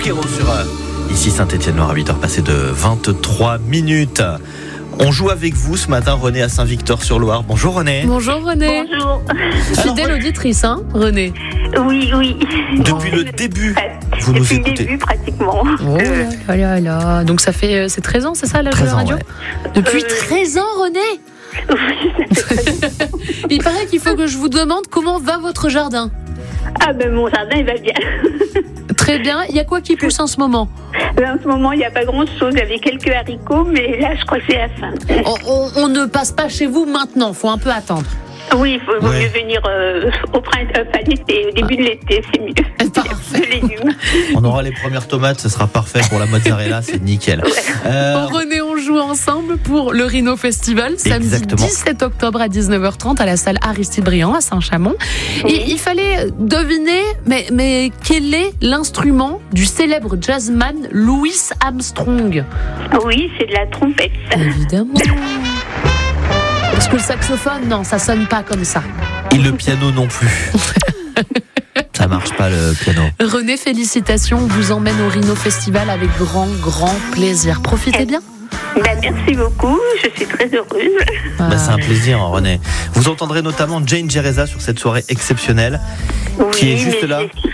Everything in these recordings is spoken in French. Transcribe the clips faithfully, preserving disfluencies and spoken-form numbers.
Hero sur euh, ici Saint-Étienne-Loire à huit heures passées de vingt-trois minutes. On joue avec vous ce matin, René à Saint-Victor-sur-Loire. Bonjour René. Bonjour René. Bonjour. Fidèle Alors, auditrice, hein, René. Oui, oui. Depuis le début, vous nous Depuis le écoutez. début, pratiquement. Oh Euh, là là là. Donc ça fait euh, c'est treize ans, c'est ça, l'âge de treize la ans, radio ouais. Depuis Euh, treize ans, René. Il paraît qu'il faut que je vous demande comment va votre jardin. Ah ben mon jardin il va bien. Très bien. Il y a quoi qui pousse en ce moment? Là, en ce moment il n'y a pas grand chose. Il y avait quelques haricots, mais là je crois que c'est la fin. on, on- on ne passe pas chez vous maintenant. Faut un peu attendre. Oui, il faut vaut Ouais. mieux venir euh, au printemps, pas l'été, au début de l'été, c'est mieux. Parfait. De légumes. On aura les premières tomates, ce sera parfait pour la mozzarella, c'est nickel. Euh, Bon, René, on joue ensemble pour le Rhino Festival, samedi Exactement. dix-sept octobre à dix-neuf heures trente à la salle Aristide Briand à Saint-Chamond. Et il fallait deviner, mais, mais quel est l'instrument du célèbre jazzman Louis Armstrong? Oui, c'est de la trompette. Évidemment. Parce que le saxophone, non, ça sonne pas comme ça. et le piano non plus. Ça marche pas le piano. René, félicitations, on vous emmène au Rhino Festival avec grand, grand plaisir. Profitez bien. Ben, merci beaucoup, je suis très heureuse. Bah, c'est un plaisir, hein, René. Vous entendrez notamment Jane Gereza sur cette soirée exceptionnelle, qui est juste mais là. j'ai-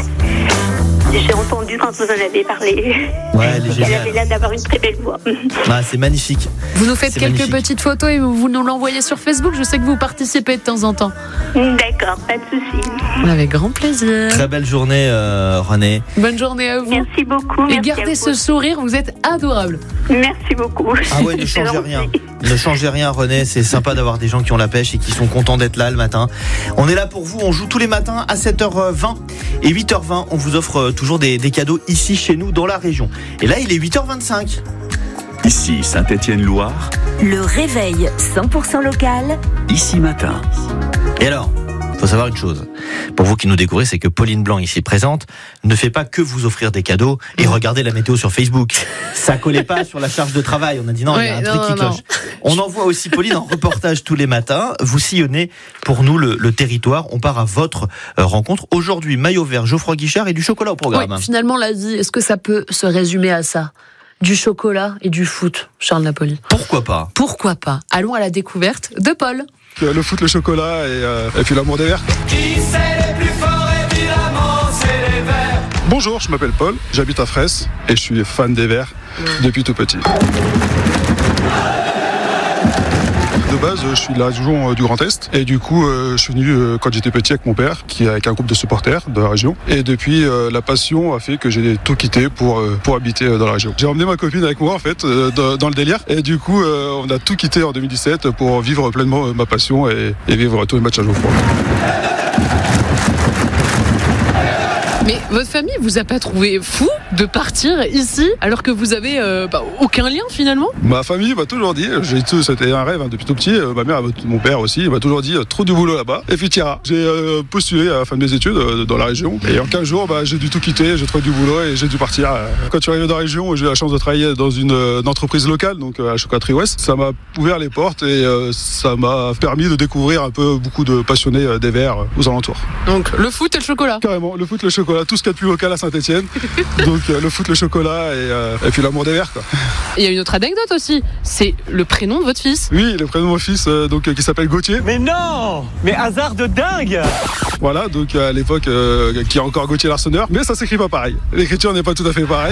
J'ai entendu quand vous en avez parlé. Ouais, elle est Elle géniale. avait l'air d'avoir une très belle voix. Ah, c'est magnifique. Vous nous faites C'est quelques magnifique. petites photos et vous nous l'envoyez sur Facebook. Je sais que vous participez de temps en temps. D'accord, pas de souci. Avec grand plaisir. Très belle journée, euh, René. Bonne journée à vous. Merci beaucoup. Et merci gardez à ce vous. sourire, vous êtes adorable. Merci beaucoup. Ah ouais, ne C'est changez gentil. rien. Ne changez rien, René. C'est sympa d'avoir des gens qui ont la pêche et qui sont contents d'être là le matin. On est là pour vous. On joue tous les matins à sept heures vingt et huit heures vingt. On vous offre toujours des, des cadeaux ici chez nous dans la région. Et là, il est huit heures vingt-cinq. Ici Saint-Étienne-Loire, Le réveil cent pour cent local. ici matin. Et alors, faut savoir une chose. Pour vous qui nous découvrez, c'est que Pauline Blanc, ici présente, ne fait pas que vous offrir des cadeaux et regarder la météo sur Facebook. Ça collait pas sur la charge de travail. On a dit non, il y a Ouais, un non, truc qui non, cloche. On envoie aussi Pauline en reportage tous les matins. Vous sillonnez pour nous le, le territoire. On part à votre euh, rencontre. Aujourd'hui, maillot vert, Geoffroy Guichard et du chocolat au programme. Oui, finalement, la vie, est-ce que ça peut se résumer à ça? Du chocolat et du foot, Charles Napoli. Pourquoi pas? Pourquoi pas? Allons à la découverte de Paul. Le foot, le chocolat et, euh, et puis l'amour des verts. Bonjour, je m'appelle Paul, j'habite à Fraisse et je suis fan des Verts depuis tout petit. De base, je suis l'adjoint du Grand Est et du coup, euh, je suis venu euh, quand j'étais petit avec mon père, qui est avec un groupe de supporters de la région. Et depuis, euh, la passion a fait que j'ai tout quitté pour euh, pour habiter euh, dans la région. J'ai emmené ma copine avec moi en fait euh, dans, dans le délire et du coup, euh, on a tout quitté en deux mille dix-sept pour vivre pleinement euh, ma passion et, et vivre tous les matchs à Geoffroy. Mais votre famille vous a pas trouvé fou de partir ici alors que vous avez euh, bah, aucun lien finalement? Ma famille m'a toujours dit, j'ai tout, c'était un rêve hein, depuis tout petit, euh, ma mère, mon père aussi, il m'a toujours dit, euh, trop du boulot là-bas, et puis t'iras. J'ai euh, postulé à la fin de mes études euh, dans la région, et en quinze jours, bah, j'ai dû tout quitter, j'ai trouvé du boulot et j'ai dû partir. Euh, Quand je suis arrivé dans la région, j'ai eu la chance de travailler dans une, euh, une entreprise locale, donc euh, à la Chocolaterie Ouest. Ça m'a ouvert les portes et euh, ça m'a permis de découvrir un peu beaucoup de passionnés euh, des Verts euh, aux alentours. Donc le foot et le chocolat. Carrément, le foot, le chocolat, tout ce qu'il y a de plus local à Saint-Étienne. Donc euh, le foot, le chocolat et, euh, et puis l'amour des Verts, quoi. Il y a une autre anecdote aussi, c'est le prénom de votre fils. Oui, le prénom de mon fils, euh, donc, euh, qui s'appelle Gauthier. Mais non! Mais hasard de dingue! Voilà, donc à l'époque, euh, qui est encore Gauthier Larsonneur, mais ça s'écrit pas pareil. L'écriture n'est pas tout à fait pareille.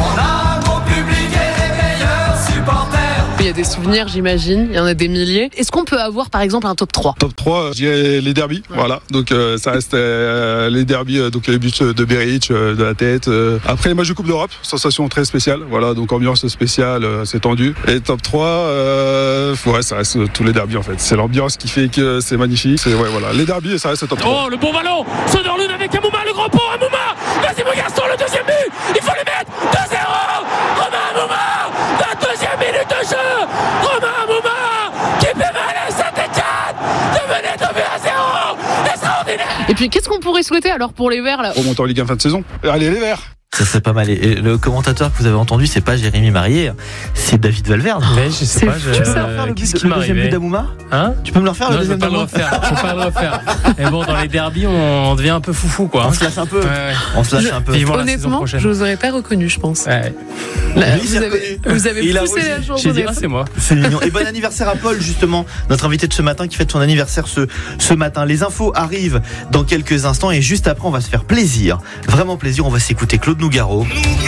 Il y a des souvenirs, j'imagine, il y en a des milliers. Est-ce qu'on peut avoir par exemple un top trois? Top trois, je dirais les derbies, voilà. Donc euh, ça reste euh, les derbies, euh, donc les buts de Beric, euh, de la tête. Euh. Après les matchs de Coupe d'Europe, sensation très spéciale, voilà, donc ambiance spéciale, euh, c'est tendu. Et top trois, euh, ouais, ça reste tous les derbies en fait. C'est l'ambiance qui fait que c'est magnifique. C'est, ouais, voilà, les derbies, ça reste top trois. Oh, le bon ballon! Soderlund avec Amouma, le grand pont, Amouma! Vas-y, mon garçon, le deuxième but! Il faut le mettre! deux zéro! Romain Amouma! La deuxième minute de jeu! Romain Amouma! Qui fait mal à Saint-Étienne! Devenez deux buts à zéro! Extraordinaire! Et puis qu'est-ce qu'on pourrait souhaiter alors pour les Verts là? Remonte en Ligue un fin de saison. Allez les Verts! Ça serait pas mal. Et le commentateur que vous avez entendu, c'est pas Jérémy Marié, c'est David Valverde. Mais je sais c'est pas. Je... Tu peux me refaire le, Qu'est-ce but, qui le deuxième but d'Amouma Hein Tu peux me le refaire non, le deuxième je peux pas le refaire. Je peux pas le refaire. Et bon, dans les derbies, on devient un peu foufou, quoi. On se lâche un peu. Ouais, ouais. On se lâche un peu. Vivement Honnêtement, je vous aurais pas reconnu, je pense. Ouais. Là, Oui, vous, avez, vous avez Il a poussé osé. la chanson. J'ai dit, ah, c'est moi. C'est mignon. Et bon anniversaire à Paul, justement, notre invité de ce matin qui fête son anniversaire ce, ce matin. Les infos arrivent dans quelques instants et juste après, on va se faire plaisir. Vraiment plaisir, on va s'écouter Claude Nougaro.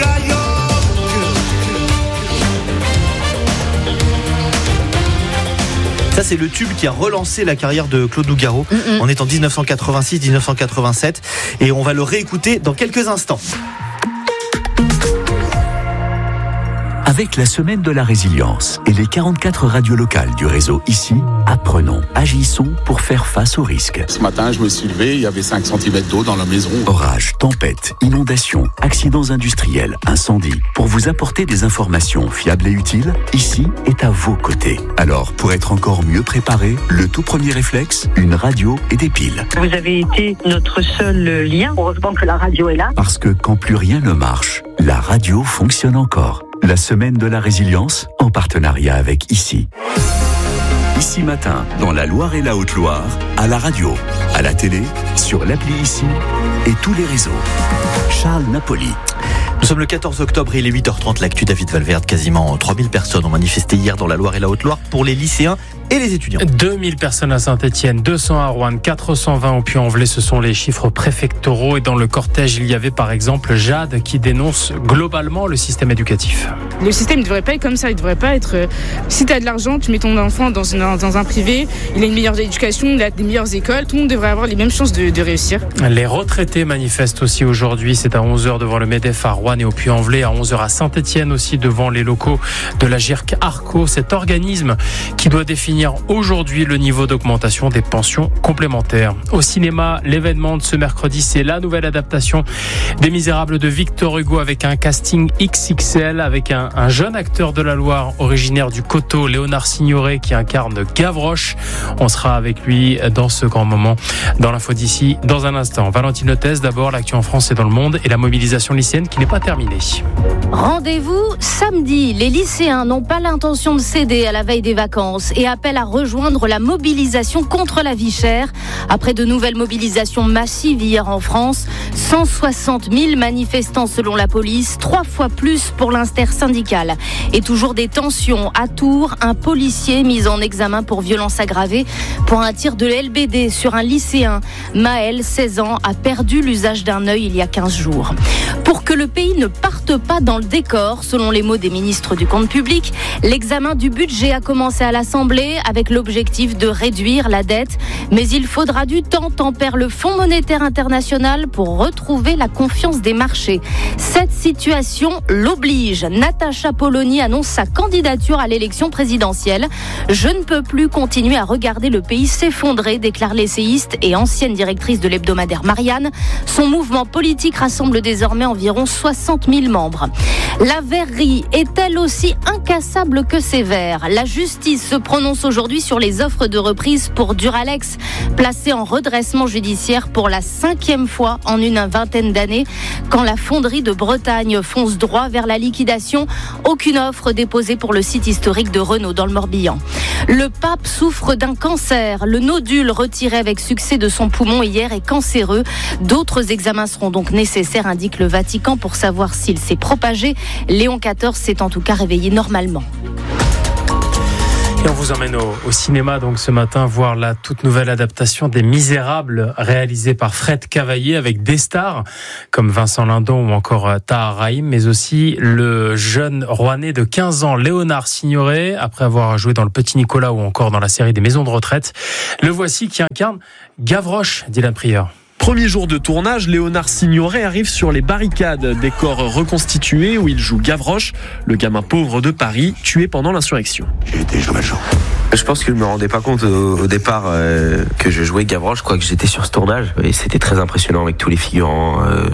Ça, c'est le tube qui a relancé la carrière de Claude Nougaro. Mm-hmm. On est en dix-neuf cent quatre-vingt-six dix-neuf cent quatre-vingt-sept et on va le réécouter dans quelques instants. Avec la semaine de la résilience et les quarante-quatre radios locales du réseau ici, apprenons, agissons pour faire face aux risques. Ce matin, je me suis levé, il y avait cinq centimètres d'eau dans la maison. Orages, tempêtes, inondations, accidents industriels, incendies. Pour vous apporter des informations fiables et utiles, ici est à vos côtés. Alors, pour être encore mieux préparé, le tout premier réflexe, une radio et des piles. Vous avez été notre seul lien. Heureusement que la radio est là. Parce que quand plus rien ne marche, la radio fonctionne encore. La semaine de la résilience, en partenariat avec Ici. Ici Matin, dans la Loire et la Haute-Loire, à la radio, à la télé, sur l'appli Ici et tous les réseaux. Charles Napoli. Nous sommes le quatorze octobre et il est huit heures trente. L'actu David Valverde, quasiment trois mille personnes ont manifesté hier dans la Loire et la Haute-Loire pour les lycéens et les étudiants. deux mille personnes à Saint-Etienne, deux cents à Roanne, quatre cent vingt au Puy-en-Velay, ce sont les chiffres préfectoraux. Et dans le cortège, il y avait par exemple Jade qui dénonce globalement le système éducatif. Le système ne devrait pas être comme ça, il ne devrait pas être... Euh, si tu as de l'argent, tu mets ton enfant dans, une, dans un privé, il a une meilleure éducation, il a des meilleures écoles, tout le monde devrait avoir les mêmes chances de, de réussir. Les retraités manifestent aussi aujourd'hui, c'est à onze heures devant le MEDEF à Roanne et au Puy-en-Velay, à onze heures à Saint-Etienne aussi devant les locaux de la G I R C Arco, cet organisme qui doit définir aujourd'hui le niveau d'augmentation des pensions complémentaires. Au cinéma, l'événement de ce mercredi, c'est la nouvelle adaptation des Misérables de Victor Hugo avec un casting X X L, avec un, un jeune acteur de la Loire originaire du Coteau, Léonard Signoret, qui incarne Gavroche. On sera avec lui dans ce grand moment dans l'info d'ici dans un instant. Valentine Hôtesse, d'abord l'actu en France et dans le monde et la mobilisation lycéenne qui n'est pas terminée. Rendez-vous samedi. Les lycéens n'ont pas l'intention de céder à la veille des vacances et appellent à rejoindre la mobilisation contre la vie chère. Après de nouvelles mobilisations massives hier en France, cent soixante mille manifestants selon la police, trois fois plus pour l'intersyndicale. Et toujours des tensions. À Tours, un policier mis en examen pour violence aggravée pour un tir de L B D sur un lycéen. Maël, seize ans, a perdu l'usage d'un œil il y a quinze jours. Pour que le pays ne parte pas dans le décor, selon les mots des ministres du compte public, l'examen du budget a commencé à l'Assemblée avec l'objectif de réduire la dette. Mais il faudra du temps, tempère le Fonds monétaire international pour retrouver la confiance des marchés. Cette situation l'oblige. Natacha Polony annonce sa candidature à l'élection présidentielle. Je ne peux plus continuer à regarder le pays s'effondrer, déclare l'essayiste et ancienne directrice de l'hebdomadaire Marianne. Son mouvement politique rassemble désormais environ soixante mille membres. La verrerie est-elle aussi incassable que sévère ? La justice se prononce aujourd'hui sur les offres de reprise pour Duralex, placé en redressement judiciaire pour la cinquième fois en une vingtaine d'années. Quand la fonderie de Bretagne fonce droit vers la liquidation, aucune offre déposée pour le site historique de Renault dans le Morbihan. Le pape souffre d'un cancer. Le nodule retiré avec succès de son poumon hier est cancéreux. D'autres examens seront donc nécessaires, indique le Vatican, pour savoir s'il s'est propagé. Léon quatorze s'est en tout cas réveillé normalement. Et on vous emmène au, au cinéma donc ce matin voir la toute nouvelle adaptation des Misérables réalisée par Fred Cavaillé avec des stars comme Vincent Lindon ou encore Tahar Rahim, mais aussi le jeune Rouennais de quinze ans Léonard Signoret, après avoir joué dans Le Petit Nicolas ou encore dans la série des Maisons de retraite. Le voici qui incarne Gavroche, Dylan Prieur. Premier jour de tournage, Léonard Signoret arrive sur les barricades, décor reconstitué où il joue Gavroche, le gamin pauvre de Paris, tué pendant l'insurrection. J'ai été joué Jean. Je pense que je ne me rendais pas compte au, au départ euh, que je jouais Gavroche, quoi, que j'étais sur ce tournage. Et c'était très impressionnant avec tous les figurants, euh, sur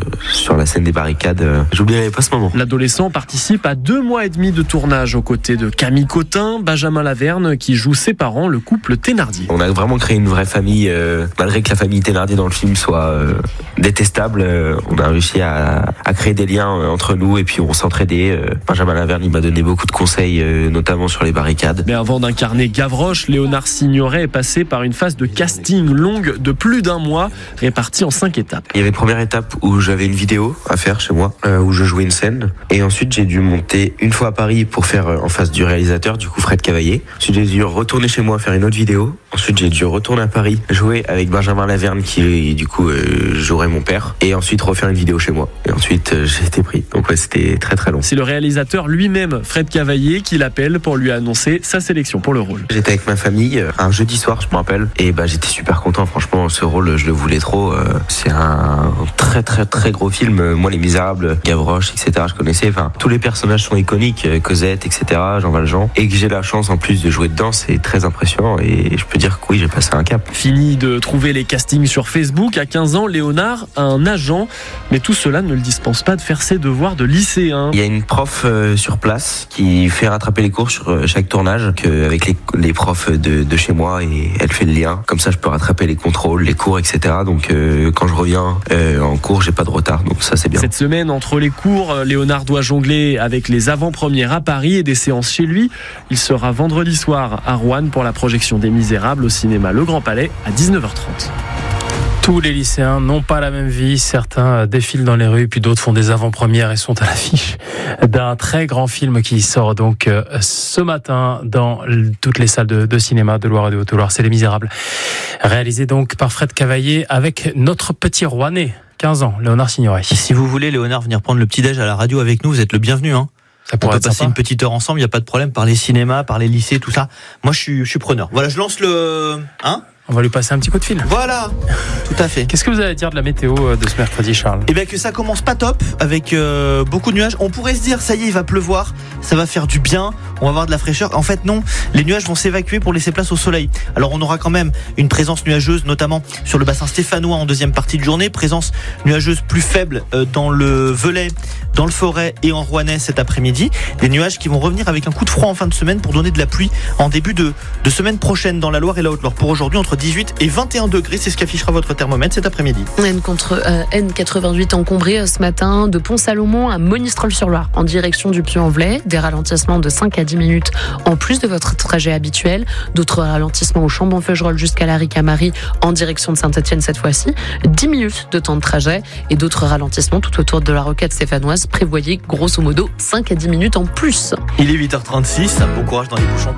sur la scène des barricades. Euh, j'oublierai pas ce moment. L'adolescent participe à deux mois et demi de tournage aux côtés de Camille Cotin, Benjamin Laverne qui joue ses parents, le couple Thénardier. On a vraiment créé une vraie famille, euh, malgré que la famille Thénardier dans le film soit euh, détestable. Euh, on a réussi à, à créer des liens euh, entre nous et puis on s'entraidait. Euh, Benjamin Laverne il m'a donné beaucoup de conseils, euh, notamment sur les barricades. Mais avant d'incarner Gavroche, Léonard Signoret est passé par une phase de casting longue de plus d'un mois, répartie en cinq étapes. Il y avait une première étape où j'avais une vidéo à faire chez moi, euh, où je jouais une scène. Et ensuite, j'ai dû monter une fois à Paris pour faire euh, en face du réalisateur, du coup Fred Cavaillé. Ensuite, j'ai dû retourner chez moi faire une autre vidéo. Ensuite, j'ai dû retourner à Paris, jouer avec Benjamin Laverne qui, du coup, euh, jouerait mon père. Et ensuite, refaire une vidéo chez moi. Et ensuite, euh, j'ai été pris. Donc ouais, c'était très très long. C'est le réalisateur lui-même, Fred Cavaillé, qui l'appelle pour lui annoncer sa sélection pour le rôle. J'étais avec ma famille euh, un jeudi soir, je me rappelle. Et bah, j'étais super content. Franchement, ce rôle, je le voulais trop. Euh, c'est un très très très gros film. Moi, Les Misérables, Gavroche, et cetera. Je connaissais. Enfin, tous les personnages sont iconiques. Cosette, et cetera. Jean Valjean. Et que j'ai la chance en plus de jouer dedans, c'est très impressionnant. Et je peux dire que oui, j'ai passé un cap. Fini de trouver les castings sur Facebook. À quinze ans, Léonard a un agent. Mais tout cela ne le dispense pas de faire ses devoirs de lycéen. Il y a une prof euh, sur place qui fait rattraper les cours sur euh, chaque tournage que, avec les, les profs de, de chez moi et elle fait le lien. Comme ça, je peux rattraper les contrôles, les cours, et cetera. Donc euh, quand je reviens euh, en cours, j'ai pas de retard. Donc ça, c'est bien. Cette semaine, entre les cours, Léonard doit jongler avec les avant-premières à Paris et des séances chez lui. Il sera vendredi soir à Rouen pour la projection des Misérables au cinéma Le Grand Palais à dix-neuf heures trente. Tous les lycéens n'ont pas la même vie. Certains défilent dans les rues, puis d'autres font des avant-premières et sont à l'affiche d'un très grand film qui sort donc ce matin dans toutes les salles de, de cinéma de Loire et de Haute-Loire. C'est Les Misérables. Réalisé donc par Fred Cavaillé avec notre petit Rouennais, quinze ans, Léonard Signoret. Si vous voulez, Léonard, venir prendre le petit-déj à la radio avec nous, vous êtes le bienvenu, hein. Ça pourrait On peut être passer sympa. une petite heure ensemble, il n'y a pas de problème, par les cinémas, par les lycées, tout ça. Moi, je suis, je suis preneur. Voilà, je lance le... Hein ? On va lui passer un petit coup de fil. Voilà, tout à fait. Qu'est-ce que vous allez dire de la météo de ce mercredi, Charles ? Eh bien que ça commence pas top, avec euh, beaucoup de nuages. On pourrait se dire, ça y est, il va pleuvoir, ça va faire du bien, on va avoir de la fraîcheur. En fait, non, les nuages vont s'évacuer pour laisser place au soleil. Alors, on aura quand même une présence nuageuse, notamment sur le bassin stéphanois en deuxième partie de journée. Présence nuageuse plus faible euh, dans le Velay, dans le Forêt et en Rouennais cet après-midi. Des nuages qui vont revenir avec un coup de froid en fin de semaine pour donner de la pluie en début de, de semaine prochaine dans la Loire et la Haute-Loire. Pour aujourd'hui, entre dix-huit et vingt et un degrés, c'est ce qu'affichera votre thermomètre cet après-midi. N contre euh, N quatre-vingt-huit encombré euh, ce matin de Pont-Salomon à Monistrol-sur-Loire en direction du Puy-en-Velay. Des ralentissements de cinq à dix minutes en plus de votre trajet habituel. D'autres ralentissements au Chambon-Feugerolles jusqu'à la Ricamarie en direction de Saint-Etienne cette fois-ci. dix minutes de temps de trajet et d'autres ralentissements tout autour de la Rocade stéphanoise. Prévoyez grosso modo cinq à dix minutes en plus. Il est huit heures trente-six, bon courage dans les bouchons.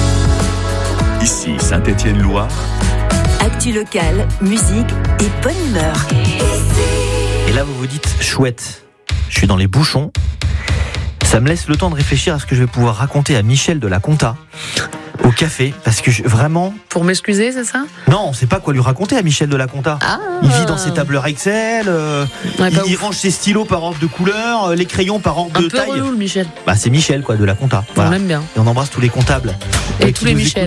Ici Saint-Étienne-Loire. Actu locale, musique et bonne humeur. Et là, vous vous dites, chouette, je suis dans les bouchons. Ça me laisse le temps de réfléchir à ce que je vais pouvoir raconter à Michel de la Conta au café, parce que je, vraiment... Pour m'excuser, c'est ça ? Non, on ne sait pas quoi lui raconter à Michel de la Conta. Ah. Il vit dans ses tableurs Excel, euh, Ouais, il, bah, il range ses stylos par ordre de couleur, euh, les crayons par ordre Un de peu taille. relou, le Michel. Bah, c'est Michel, quoi, de la Conta. On Voilà. l'aime bien. Et on embrasse tous les comptables. Et euh, tous qui les nous Michel.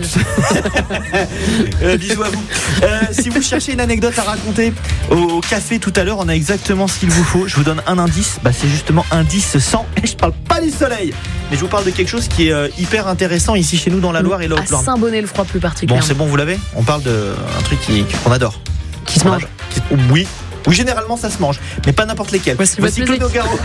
euh, bisous à vous. Euh, si vous cherchez une anecdote à raconter au, au café tout à l'heure, on a exactement ce qu'il vous faut. Je vous donne un indice. Bah, c'est justement indice cent. Et je parle pas du soleil, mais je vous parle de quelque chose qui est euh, hyper intéressant ici chez nous dans la Loire et la À Haute-Loire. Saint-Bonnet-le-Froid plus Bon, particulièrement. c'est bon, vous l'avez ? On parle de un truc qui, qu'on adore. Qui se mange. Qui- Oui. Oui, généralement ça se mange, mais pas n'importe lesquels. Voici votre Claude musique. Nogaro.